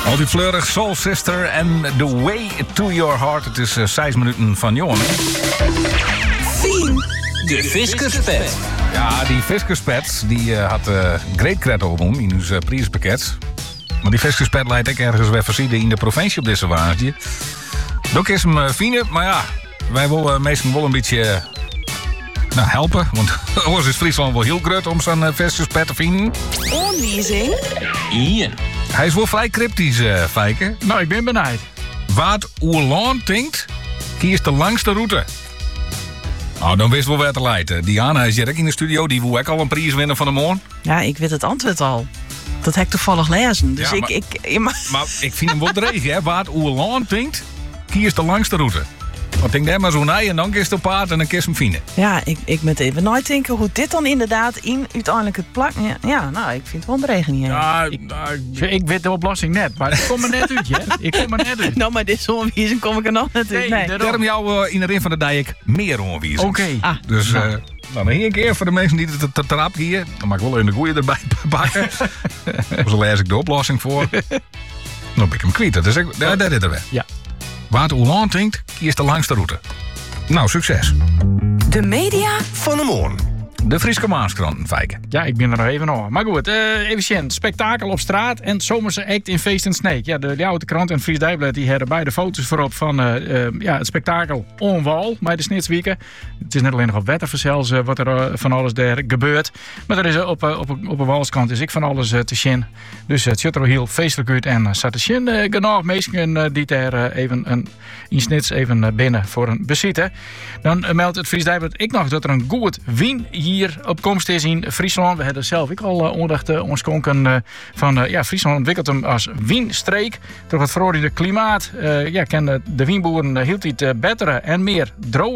Multifleurig, Soul Sister en The Way to Your Heart. Het is 6 minuten van Johan. Fien, de Fiskerspet. Ja, die Fiskerspet die had great credit op hem in ons prijspakket. Maar die Fiskerspet leidt ik ergens weer versieden in de provincie op deze waardje. Ook is hem fine, maar ja, wij willen meestal wel een beetje helpen. Want ons is Friesland wel heel groot om zo'n Fiskerspet te vinden. Aanwijzing? Ian. Hij is wel vrij cryptisch, Fijke. Nou, ik ben benieuwd. Wat Oerland denkt, kiest de langste route. Nou, dan wist wel waar te leiden. Diana is direct in de studio, die wil ook al een prijs winnen van de morgen. Ja, ik weet het antwoord al. Dat heb ik toevallig lezen. Dus ja, maar ik vind hem wel dreig, hè. Wat Oerland denkt, kiest de langste route. Want ik denk maar zo en dan kiest de paard en dan kiest hem vinden. Ja, ik moet even nadenken hoe dit dan inderdaad in uiteindelijk het plak. Ja, nou, ik vind het wel een dreiging hier. Ja, ik weet de oplossing net, maar ik kom er net uit, hè? Ik kom er net uit. Nou, maar dit zo'n onwijzing kom ik er nog net uit. Nee. Daarom jou in de rin van de dijk meer onwijzing. Oké. Dus dan hier een keer voor de mensen die het te trap hier. Dan mag ik wel een de goeie erbij bakken. Dus lees ik de oplossing voor. Dan ben ik hem kwijt. Dus daar is er weer. Ja. Waar het Oerland denkt, kiest de langste route. Nou, succes. De media van de morgen. De Frieske Maanskranten, Fijke. Ja, ik ben er nog even over. Maar goed, even spektakel op straat en zomerse act in Feest en Sneek. Ja, de Ljouwte Krant en Fries Dagblad die hebben beide foto's voorop van het spektakel on wal bij de Snitswieken. Het is net alleen nog op wetter zelfs wat er van alles daar gebeurt. Maar er is op een walskant is ik van alles te zien. Dus het ziet er heel feestelijk uit en zat te zien genoeg mensen die daar even in Snits even binnen voor een bezitten. Dan meldt het Fries Dagblad ik nog dat er een goed wien hier op komst is in Friesland. We hebben zelf ook al aandacht onschonken van Friesland ontwikkelt hem als wienstreek. Door het veroordeelde klimaat kennen de wienboeren hield het betere en meer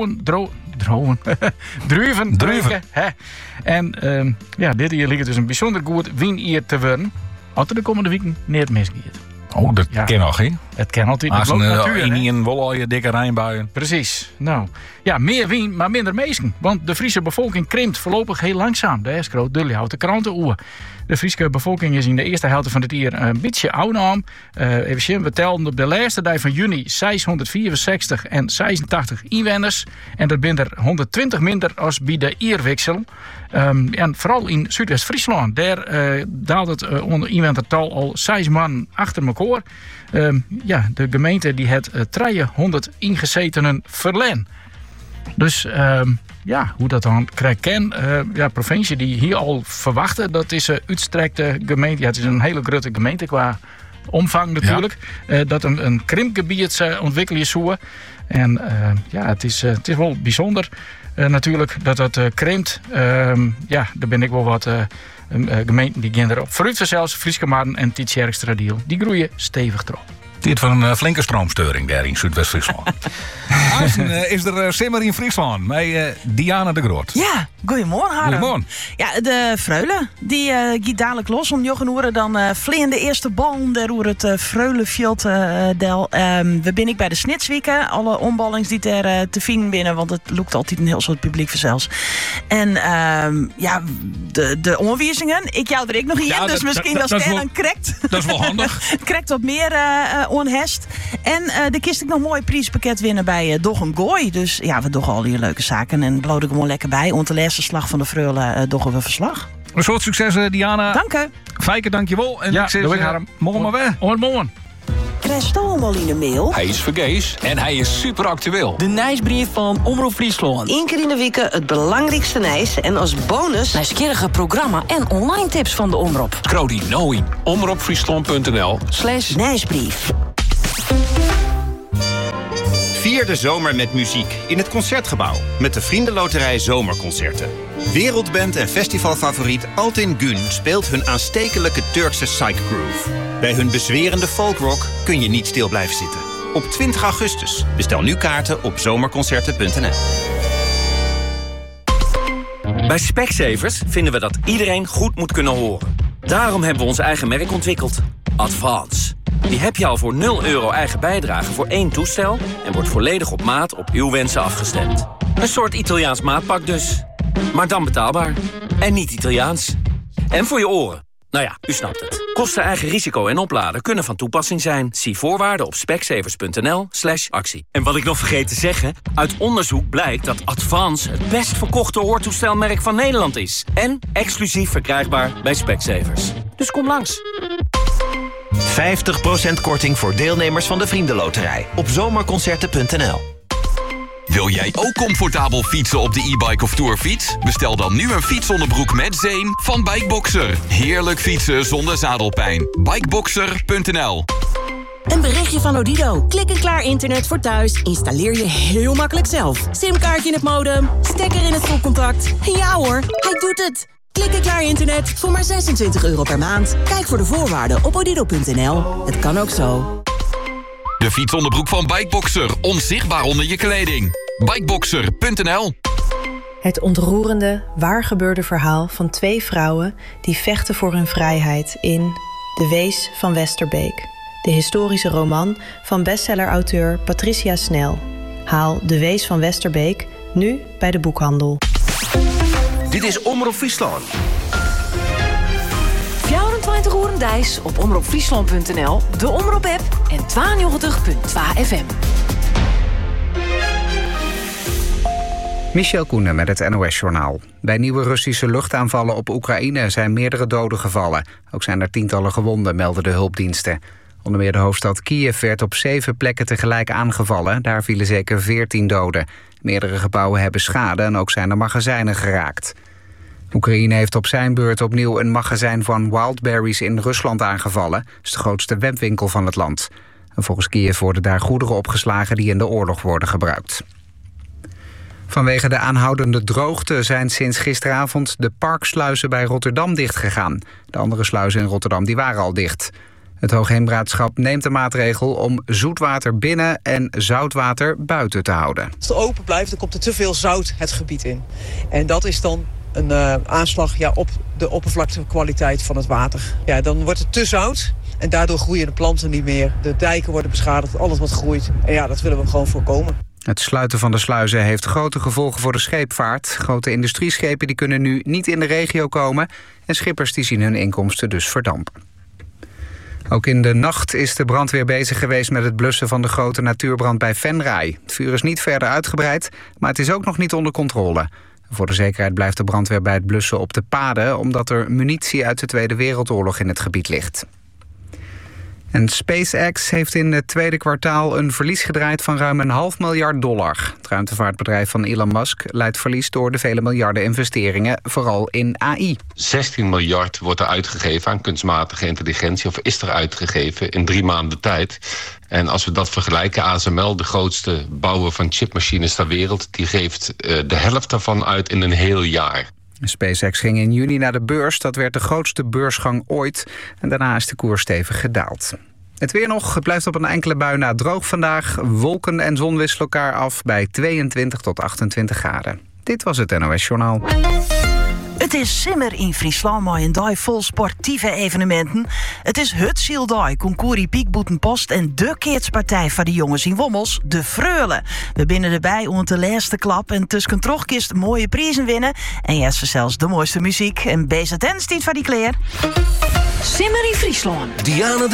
druiven. Hè. En dit hier ligt dus een bijzonder goed wien hier te worden. Als er de komende weken niet misgeet. Oh, dat ken nog, hè? Het kan altijd. Als een wel al je dikke rijnbuien. Precies. Nou, ja, meer wien, maar minder mensen. Want de Friese bevolking krimpt voorlopig heel langzaam. De Escrow, de Ljouwte Krantenoer. De Friese bevolking is in de eerste helft van het jaar een beetje ouder. Even zien, we telden op de laatste dag van juni 664 en 86 inwoners. En dat zijn er 120 minder als bij de Ierwissel. En vooral in Zuidwest-Friesland. Daar daalt het onder inwonertal al 6 man achter elkaar. De gemeente die het 300 ingezetenen verleen. Dus hoe dat dan krijgt ken. Provincie die hier al verwachten. Dat is een uitstrekte gemeente. Ja, het is een hele grote gemeente qua omvang natuurlijk. Ja. Dat een krimpgebied ontwikkelen je zo. En het is wel bijzonder natuurlijk dat dat krimpt. Daar ben ik wel wat gemeenten die gaan erop vooruit zelfs. Frieske Maarten en Tietjerkstradiel. Die groeien stevig erop. Dit van een flinke stroomsteuring daar in Zuidwest-Friesland. Is er simmer in Friesland met Diana de Groot. Ja, goedemorgen Harm. Goedemorgen. Ja, de Freule, die gaat dadelijk los om Jochen dan vleen de eerste bal daar hoe het Freuleveld del. We ben ik bij de Snitswieken, alle omballings die daar te vinden binnen, want het loopt altijd een heel soort publiek vanzelfs. En de aanwijzingen, ik jou er ik nog in, dus misschien als het dan krekt. Dat is wel handig. Krekt wat meer onhest. En de kist ik nog mooi prijspakket winnen bij Doch een Gooi. Dus ja, we doen al die leuke zaken en bloot ik gewoon lekker bij. Want de laatste slag van de Freule doggen we verslag. Een soort succes, Diana. Dank u. Fijke, dankjewel. En ik zeg, morgen maar weer. Morgen. Krijg je allemaal in de mail? Hij is vergees en hij is super actueel. De nieuwsbrief van Omroep Friesland. Eén keer in de week het belangrijkste nieuws. En als bonus nieuwsgierige programma en online tips van de Omroep. Scroll die nou in omroepfriesland.nl/nieuwsbrief. Vier de zomer met muziek in het Concertgebouw met de Vriendenloterij Zomerconcerten. Wereldband en festivalfavoriet Altin Gün speelt hun aanstekelijke Turkse psychgroove. Bij hun bezwerende folkrock kun je niet stil blijven zitten. Op 20 augustus. Bestel nu kaarten op zomerconcerten.nl. Bij Specsavers vinden we dat iedereen goed moet kunnen horen. Daarom hebben we ons eigen merk ontwikkeld. Advance. Die heb je al voor €0 eigen bijdrage voor 1 toestel en wordt volledig op maat op uw wensen afgestemd. Een soort Italiaans maatpak dus. Maar dan betaalbaar. En niet Italiaans. En voor je oren. Nou ja, u snapt het. Kosten, eigen risico en opladen kunnen van toepassing zijn. Zie voorwaarden op specsavers.nl/actie. En wat ik nog vergeet te zeggen, uit onderzoek blijkt dat Advance het best verkochte hoortoestelmerk van Nederland is. En exclusief verkrijgbaar bij Specsavers. Dus kom langs. 50% korting voor deelnemers van de Vriendenloterij op zomerconcerten.nl. Wil jij ook comfortabel fietsen op de e-bike of tourfiets? Bestel dan nu een fietsonderbroek met zeem van Bikeboxer. Heerlijk fietsen zonder zadelpijn. Bikeboxer.nl. Een berichtje van Odido. Klik-en-klaar internet voor thuis. Installeer je heel makkelijk zelf. Simkaartje in het modem, stekker in het stopcontact. Ja hoor, hij doet het. Klik-en-klaar internet voor maar €26 per maand. Kijk voor de voorwaarden op odido.nl. Het kan ook zo. De fietsonderbroek van Bikeboxer. Onzichtbaar onder je kleding. Bikeboxer.nl. Het ontroerende, waargebeurde verhaal van 2 vrouwen die vechten voor hun vrijheid in De Wees van Westerbeek. De historische roman van bestseller-auteur Patricia Snel. Haal De Wees van Westerbeek nu bij de boekhandel. Dit is Omroep Friesland. 24 uur Dijs op omroepfriesland.nl, de Omroep-app en 92.2 FM. Michel Koenen met het NOS-journaal. Bij nieuwe Russische luchtaanvallen op Oekraïne zijn meerdere doden gevallen. Ook zijn er tientallen gewonden, melden de hulpdiensten. Onder meer de hoofdstad Kiev werd op 7 plekken tegelijk aangevallen. Daar vielen zeker 14 doden. Meerdere gebouwen hebben schade en ook zijn er magazijnen geraakt. Oekraïne heeft op zijn beurt opnieuw een magazijn van Wildberries in Rusland aangevallen. Dat is de grootste webwinkel van het land. En volgens Kiev worden daar goederen opgeslagen die in de oorlog worden gebruikt. Vanwege de aanhoudende droogte zijn sinds gisteravond de parksluizen bij Rotterdam dichtgegaan. De andere sluizen in Rotterdam die waren al dicht. Het Hoogheemraadschap neemt de maatregel om zoetwater binnen en zoutwater buiten te houden. Als het open blijft, dan komt er te veel zout het gebied in. En dat is dan een aanslag op de oppervlaktekwaliteit van het water. Ja, dan wordt het te zout en daardoor groeien de planten niet meer. De dijken worden beschadigd, alles wat groeit. En ja, dat willen we gewoon voorkomen. Het sluiten van de sluizen heeft grote gevolgen voor de scheepvaart. Grote industrieschepen die kunnen nu niet in de regio komen en schippers die zien hun inkomsten dus verdampen. Ook in de nacht is de brandweer bezig geweest met het blussen van de grote natuurbrand bij Venray. Het vuur is niet verder uitgebreid, maar het is ook nog niet onder controle. Voor de zekerheid blijft de brandweer bij het blussen op de paden, omdat er munitie uit de Tweede Wereldoorlog in het gebied ligt. En SpaceX heeft in het tweede kwartaal een verlies gedraaid van ruim $500 miljard. Het ruimtevaartbedrijf van Elon Musk leidt verlies door de vele miljarden investeringen, vooral in AI. 16 miljard wordt er uitgegeven aan kunstmatige intelligentie, of is er uitgegeven in 3 maanden tijd. En als we dat vergelijken, ASML, de grootste bouwer van chipmachines ter wereld, die geeft de helft daarvan uit in een heel jaar. SpaceX ging in juni naar de beurs. Dat werd de grootste beursgang ooit. En daarna is de koers stevig gedaald. Het weer nog. Het blijft op een enkele bui na droog vandaag. Wolken en zon wisselen elkaar af bij 22 tot 28 graden. Dit was het NOS Journaal. Het is simmer in Friesland, maar een dag vol sportieve evenementen. Het is het Zieldag, Concourie Piekboetenpost en de kidspartij van de jongens in Wommels, de Freulen. We binnen erbij om de laatste klap en tussen terugkist mooie prijzen winnen. En ja, zelfs de mooiste muziek en BZN stiet van die kleer. Simmer in Friesland. Diana de